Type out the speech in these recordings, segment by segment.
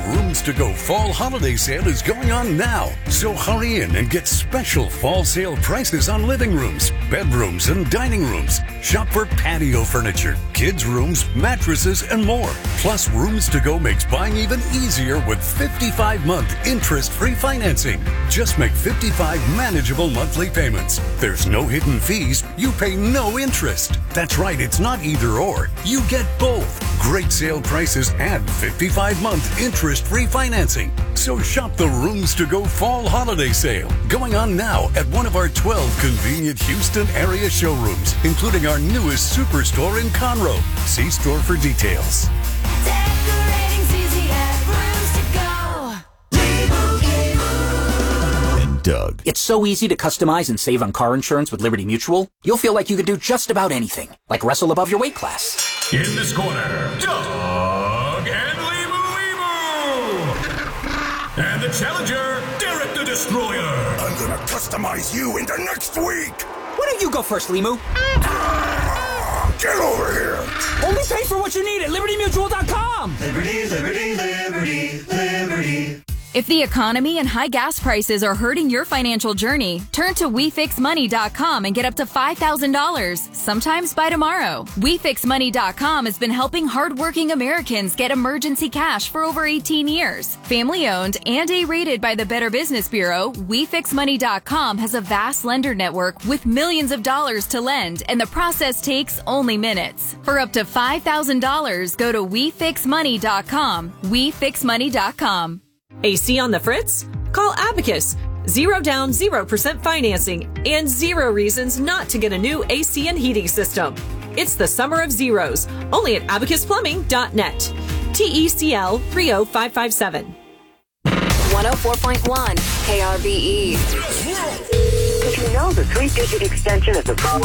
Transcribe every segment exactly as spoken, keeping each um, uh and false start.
Rooms to Go Fall Holiday Sale is going on now. So hurry in and get special fall sale prices on living rooms, bedrooms, and dining rooms. Shop for patio furniture, kids' rooms, mattresses, and more. Plus, Rooms to Go makes buying even easier with fifty-five month interest-free financing. Just make fifty-five manageable monthly payments. There's no hidden fees. You pay no interest. That's right, it's not either or. You get both. Great sale prices and fifty-five month interest-free financing. So shop the Rooms to Go Fall Holiday Sale, going on now at one of our twelve convenient Houston area showrooms, including our newest superstore in Conroe. See store for details. Decorating's easy at Rooms to Go. And Doug. It's so easy to customize and save on car insurance with Liberty Mutual. You'll feel like you could do just about anything, like wrestle above your weight class. In this corner, Doug and Limu Limu. And the challenger, Derek the Destroyer. I'm gonna customize you into next week. Why don't you go first, Limu? Get over here. Only pay for what you need at liberty mutual dot com. Liberty, liberty, liberty, liberty. If the economy and high gas prices are hurting your financial journey, turn to we fix money dot com and get up to five thousand dollars, sometimes by tomorrow. we fix money dot com has been helping hardworking Americans get emergency cash for over eighteen years. Family-owned and A-rated by the Better Business Bureau, we fix money dot com has a vast lender network with millions of dollars to lend, and the process takes only minutes. For up to five thousand dollars, go to we fix money dot com. we fix money dot com. A C on the fritz? Call Abacus. Zero down, zero percent financing, and zero reasons not to get a new A C and heating system. It's the summer of zeros, only at abacus plumbing dot net. T E C L three oh five five seven. one oh four point one K R B E. If you know the three-digit extension of the phone.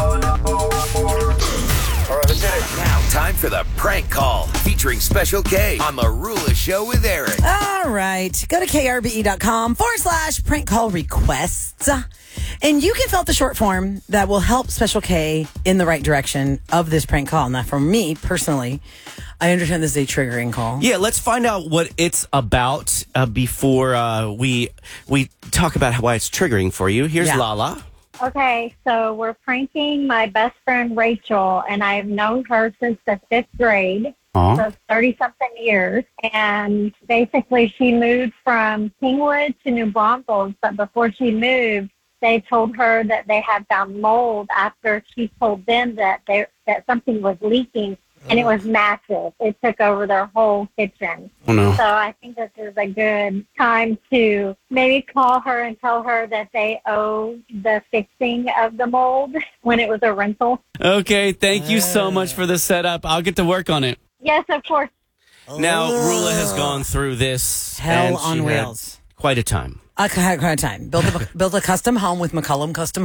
All right, let's hit it. Now, time for the prank call featuring Special K on the Rula Show with Eric. All right. Go to K R B E dot com forward slash prank call requests. And you can fill out the short form that will help Special K in the right direction of this prank call. Now, for me personally, I understand this is a triggering call. Yeah, let's find out what it's about uh, before uh, we we talk about why it's triggering for you. Here's Yeah. Lala. Okay, so we're pranking my best friend Rachel, and I've known her since the fifth grade, Aw. so thirty-something years. And basically, she moved from Kingwood to New Braunfels, but before she moved, they told her that they had found mold after she told them that they, that something was leaking, and it was massive. It took over their whole kitchen. Oh, no. So I think this is a good time to maybe call her and tell her that they owe the fixing of the mold when it was a rental. Okay, thank you so much for the setup. I'll get to work on it. Yes, of course. Now, Rula has gone through this. Hell and she on had wheels. Quite a time. I had quite a time. Built a, built a custom home with McCullum Custom